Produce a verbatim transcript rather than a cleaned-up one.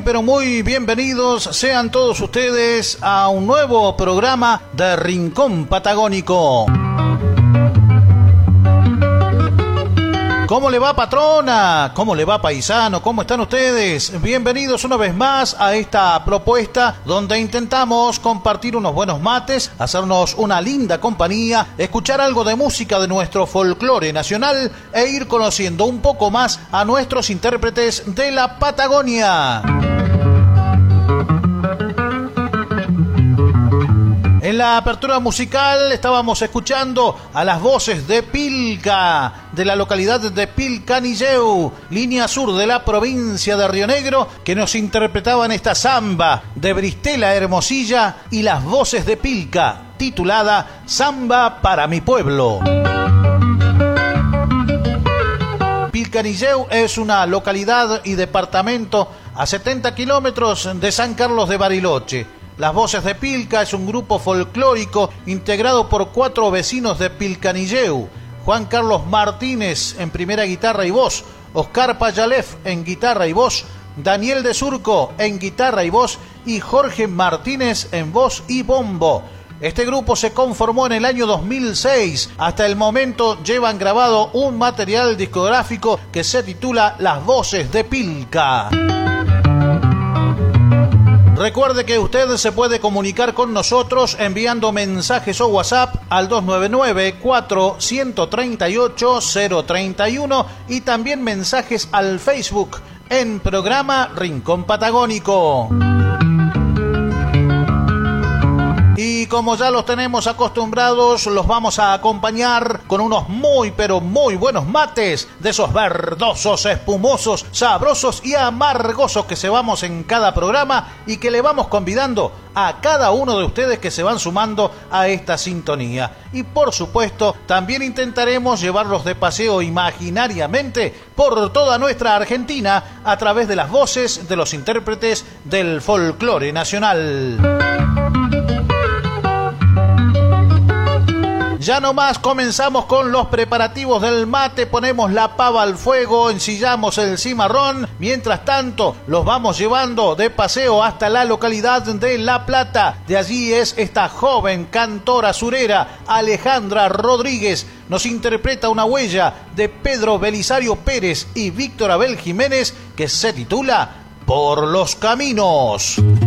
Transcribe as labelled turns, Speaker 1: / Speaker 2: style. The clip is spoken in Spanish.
Speaker 1: pero muy bienvenidos sean todos ustedes a un nuevo programa de Rincón Patagónico. ¿Cómo le va, patrona? ¿Cómo le va, paisano? ¿Cómo están ustedes? Bienvenidos una vez más a esta propuesta donde intentamos compartir unos buenos mates, hacernos una linda compañía, escuchar algo de música de nuestro folclore nacional e ir conociendo un poco más a nuestros intérpretes de la Patagonia. En la apertura musical estábamos escuchando a las voces de Pilca, de la localidad de Pilcanilleu, línea sur de la provincia de Río Negro, que nos interpretaban esta samba de Bristela Hermosilla y las voces de Pilca, titulada Samba para mi pueblo. Pilcanilleu es una localidad y departamento a setenta kilómetros de San Carlos de Bariloche. Las Voces de Pilca es un grupo folclórico integrado por cuatro vecinos de Pilcanilleu: Juan Carlos Martínez en primera guitarra y voz, Oscar Payalef en guitarra y voz, Daniel de Surco en guitarra y voz y Jorge Martínez en voz y bombo. Este grupo se conformó en el año dos mil seis. Hasta el momento llevan grabado un material discográfico que se titula Las Voces de Pilca. Recuerde que usted se puede comunicar con nosotros enviando mensajes o WhatsApp al dos nueve nueve, cuatro tres ocho, cero tres uno y también mensajes al Facebook en programa Rincón Patagónico. Y como ya los tenemos acostumbrados, los vamos a acompañar con unos muy pero muy buenos mates, de esos verdosos, espumosos, sabrosos y amargosos que cebamos en cada programa y que le vamos convidando a cada uno de ustedes que se van sumando a esta sintonía. Y por supuesto, también intentaremos llevarlos de paseo imaginariamente por toda nuestra Argentina a través de las voces de los intérpretes del folclore nacional. Ya nomás comenzamos con los preparativos del mate, ponemos la pava al fuego, ensillamos el cimarrón. Mientras tanto, los vamos llevando de paseo hasta la localidad de La Plata. De allí es esta joven cantora surera, Alejandra Rodríguez. Nos interpreta una huella de Pedro Belisario Pérez y Víctor Abel Jiménez que se titula Por los Caminos.